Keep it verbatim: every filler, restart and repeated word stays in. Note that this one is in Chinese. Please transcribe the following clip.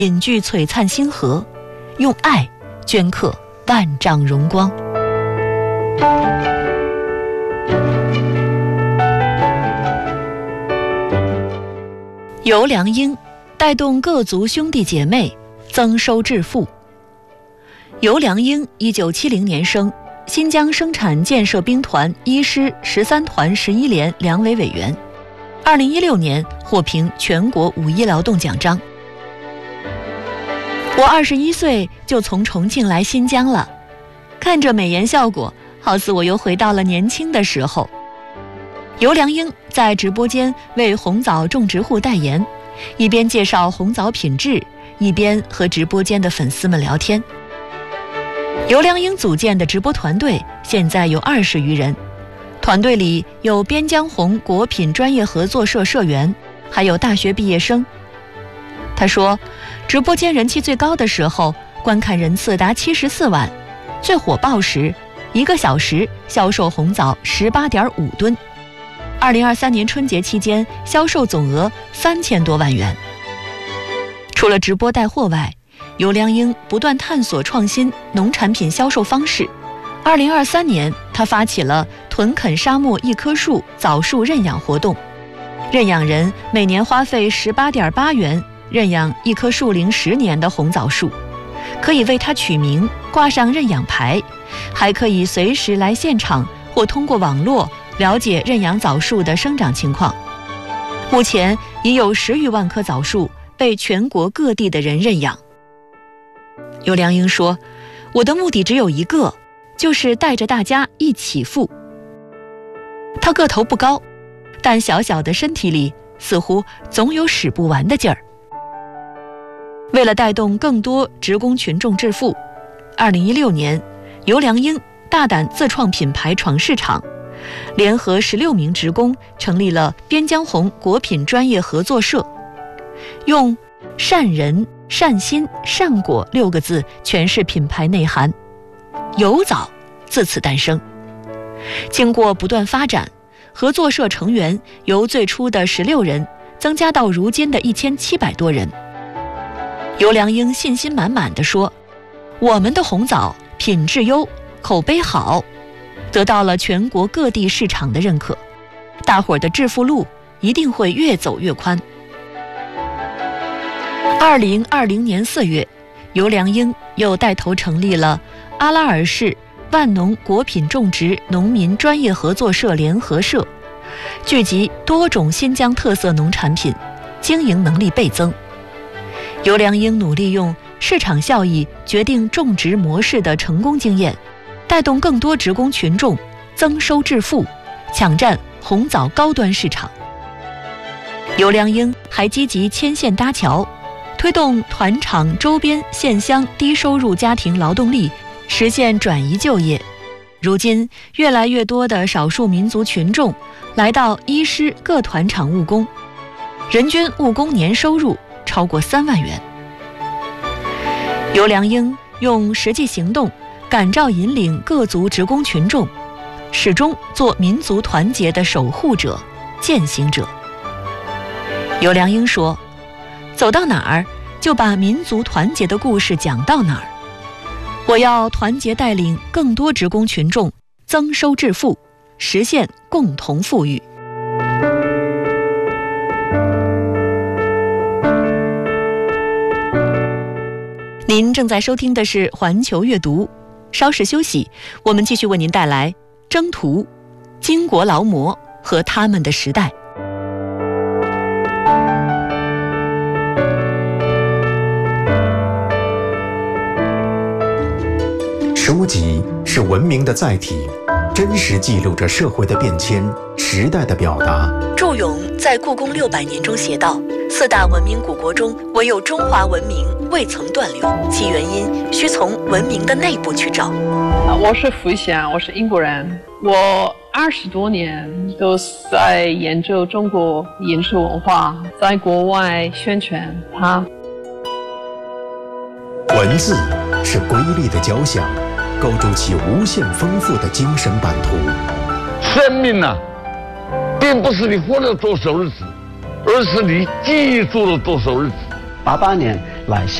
隐具璀璨星河，用爱镌刻万丈荣光。游良英带动各族兄弟姐妹增收致富。游良英一九七零年生，新疆生产建设兵团一师十三团十一连两委委员，二零一六年获评全国五一劳动奖章。我二十一岁就从重庆来新疆了，看着美颜效果，好似我又回到了年轻的时候。游良英在直播间为红枣种植户代言，一边介绍红枣品质，一边和直播间的粉丝们聊天。游良英组建的直播团队现在有二十余人，团队里有边疆红果品专业合作社社员，还有大学毕业生。他说，直播间人气最高的时候，观看人次达七十四万，最火爆时，一个小时销售红枣十八点五吨。二零二三年春节期间，销售总额三千多万元。除了直播带货外，游良英不断探索创新农产品销售方式。二零二三年，他发起了屯垦沙漠一棵树枣树认养活动，认养人每年花费十八点八元认养一棵树龄十年的红枣树，可以为它取名，挂上认养牌，还可以随时来现场或通过网络了解认养枣树的生长情况。目前已有十余万棵枣树被全国各地的人认养。游良英说，我的目的只有一个，就是带着大家一起富。他个头不高，但小小的身体里似乎总有使不完的劲儿。为了带动更多职工群众致富，二零一六年，游良英大胆自创品牌闯市场，联合十六名职工成立了边疆红果品专业合作社，用善人、善心、善果六个字诠释品牌内涵，游枣自此诞生。经过不断发展，合作社成员由最初的十六人增加到如今的一千七百多人。游良英信心满满地说，我们的红枣品质优，口碑好，得到了全国各地市场的认可，大伙儿的致富路一定会越走越宽。二零二零年四月，游良英又带头成立了阿拉尔市万农果品种植农民专业合作社联合社，聚集多种新疆特色农产品，经营能力倍增。游良英努力用市场效益决定种植模式的成功经验，带动更多职工群众增收致富，抢占红枣高端市场。游良英还积极牵线搭桥，推动团厂周边县乡低收入家庭劳动力实现转移就业。如今，越来越多的少数民族群众来到一师各团厂务工，人均务工年收入超过三万元。游良英用实际行动感召引领各族职工群众，始终做民族团结的守护者、践行者。游良英说，走到哪儿就把民族团结的故事讲到哪儿。我要团结带领更多职工群众增收致富，实现共同富裕。您正在收听的是环球阅读，稍事休息，我们继续为您带来征途、巾帼劳模和他们的时代。 书籍是文明的载体，真实记录着社会的变迁、时代的表达。 祝永在《故宫六百年》中写道，四大文明古国中，唯有中华文明未曾断流，其原因需从文明的内部去找。 我是福祥，我是英国人，我二十多年都在研究中国饮食文化，在国外宣传它。 文字是瑰丽的交响，构筑起无限丰富的精神版图。 生命啊，并不是你活了多少日子，而是你记住了多少日子。 八八年来